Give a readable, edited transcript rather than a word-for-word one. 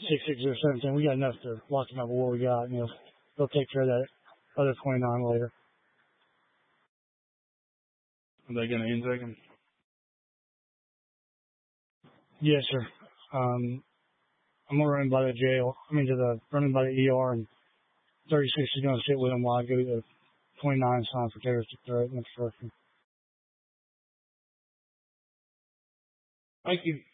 6, or 17. We got enough to lock him up with what we got, and they'll take care of that other 29 later. Are they going to intake him? Yes, sir. I'm going to run him by the jail. Run him by the ER, and 36 is going to sit with him while I go to 29 and sign for terroristic threat and obstruction. Thank you.